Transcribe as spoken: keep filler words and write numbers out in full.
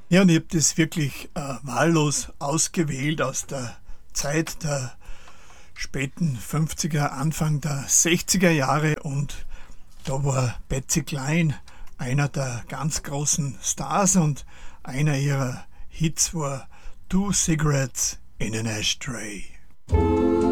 Ja, und ich habe das wirklich äh, wahllos ausgewählt aus der Zeit der späten fünfziger, Anfang der sechziger Jahre, und da war Patsy Cline einer der ganz großen Stars, und einer ihrer Hits war Two Cigarettes in an Ashtray.